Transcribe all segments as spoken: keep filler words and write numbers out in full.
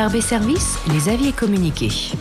R B Service, les avis et communiqués.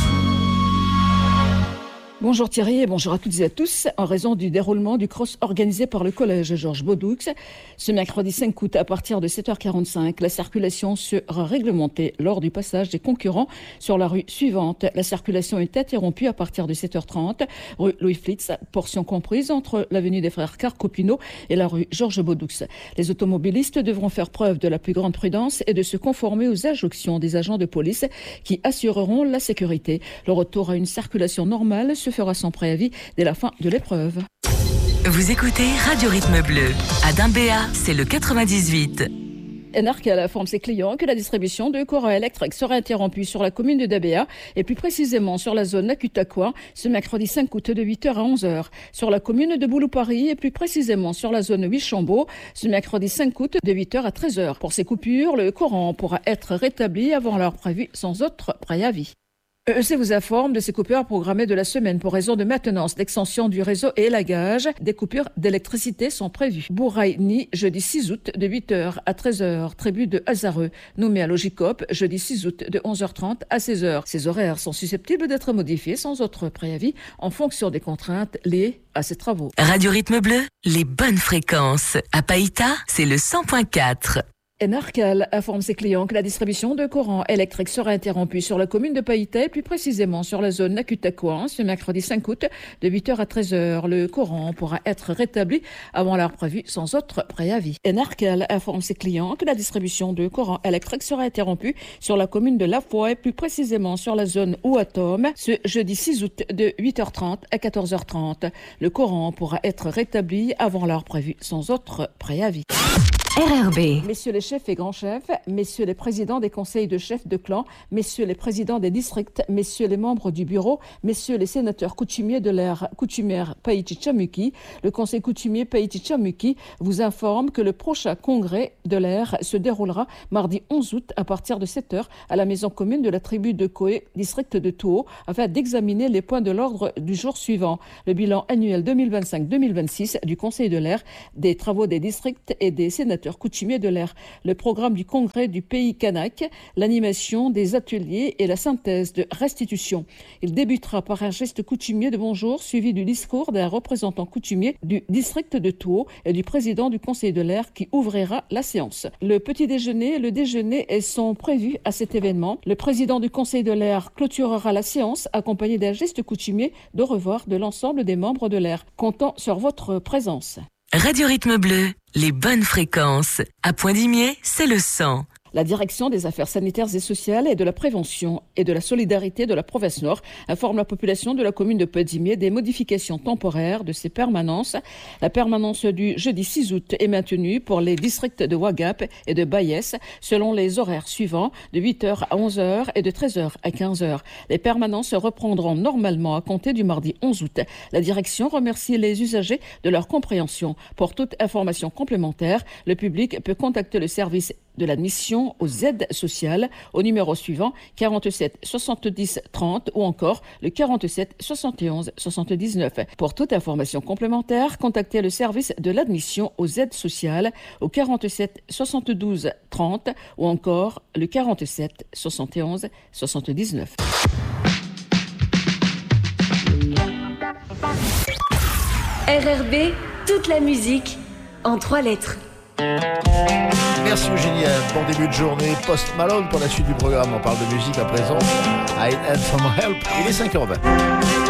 Bonjour Thierry et bonjour à toutes et à tous. En raison du déroulement du cross organisé par le collège Georges Baudoux, ce mercredi cinq août à partir de sept heures quarante-cinq, la circulation sera réglementée lors du passage des concurrents sur la rue suivante. La circulation est interrompue à partir de sept heures trente, rue Louis Flitz, portion comprise entre l'avenue des Frères Carcopino et la rue Georges Baudoux. Les automobilistes devront faire preuve de la plus grande prudence et de se conformer aux injonctions des agents de police qui assureront la sécurité. Le retour à une circulation normale se fera sans préavis dès la fin de l'épreuve. Vous écoutez Radio Rythme Bleu. À Dimbéa, c'est le quatre-vingt-dix-huit. Enarcal informe ses clients que la distribution de courant électrique sera interrompue sur la commune de Dabéa et plus précisément sur la zone Nakutakoa ce mercredi cinq août de huit heures à onze heures. Sur la commune de Boulou-Paris et plus précisément sur la zone Huichambault ce mercredi cinq août de huit heures à treize heures. Pour ces coupures, le courant pourra être rétabli avant l'heure prévue sans autre préavis. E E C vous informe de ces coupures programmées de la semaine pour raison de maintenance, d'extension du réseau et élagage. Des coupures d'électricité sont prévues. Bouraï-Ni, jeudi six août, de huit heures à treize heures. Tribu de Hazareux, nommé à Logicop, jeudi six août, de onze heures trente à seize heures. Ces horaires sont susceptibles d'être modifiés sans autre préavis en fonction des contraintes liées à ces travaux. Radio Rythme Bleu, les bonnes fréquences. À Païta, c'est le cent point quatre. Enarcal informe ses clients que la distribution de courant électrique sera interrompue sur la commune de Païta et plus précisément sur la zone Nakutakoa ce mercredi cinq août de huit heures à treize heures. Le courant pourra être rétabli avant l'heure prévue sans autre préavis. Enarcal informe ses clients que la distribution de courant électrique sera interrompue sur la commune de Lafoy et plus précisément sur la zone Ouatom ce jeudi six août de huit heures trente à quatorze heures trente. Le courant pourra être rétabli avant l'heure prévue sans autre préavis. R R B. Messieurs les chefs et grands chefs, messieurs les présidents des conseils de chefs de clan, messieurs les présidents des districts, messieurs les membres du bureau, messieurs les sénateurs coutumiers de l'ère coutumière Païti-Chamuki, le conseil coutumier Païti-Chamuki vous informe que le prochain congrès de l'ère se déroulera mardi onze août à partir de sept heures à la maison commune de la tribu de Koé, district de Touo, afin d'examiner les points de l'ordre du jour suivant. Le bilan annuel deux mille vingt-cinq deux mille vingt-six du conseil de l'ère, des travaux des districts et des sénateurs coutumier de l'ère, le programme du congrès du pays kanak, l'animation des ateliers et la synthèse de restitution. Il débutera par un geste coutumier de bonjour suivi du discours d'un représentant coutumier du district de Touo et du président du conseil de l'ère qui ouvrira la séance. Le petit déjeuner et le déjeuner sont prévus à cet événement. Le président du conseil de l'ère clôturera la séance accompagné d'un geste coutumier de revoir de l'ensemble des membres de l'ère, comptant sur votre présence. Radio Rythme Bleu, les bonnes fréquences. À Point-d'Imier, c'est le cent. La direction des affaires sanitaires et sociales et de la prévention et de la solidarité de la province Nord informe la population de la commune de Point-d'Imier des modifications temporaires de ses permanences. La permanence du jeudi six août est maintenue pour les districts de Ouagap et de Bayès selon les horaires suivants de huit heures à onze heures et de treize heures à quinze heures. Les permanences reprendront normalement à compter du mardi onze août. La direction remercie les usagers de leur compréhension. Pour toute information complémentaire, le public peut contacter le service de l'admission aux aides sociales au numéro suivant quarante-sept soixante-dix trente ou encore le quarante-sept soixante et onze soixante-dix-neuf. Pour toute information complémentaire, contactez le service de l'admission aux aides sociales au quarante-sept soixante-douze trente ou encore le quarante-sept soixante et onze soixante-dix-neuf. R R B, toute la musique en trois lettres. Merci Eugénie, bon début de journée. Post Malone pour la suite du programme. On parle de musique à présent. I Need Some Help, il est cinq heures vingt.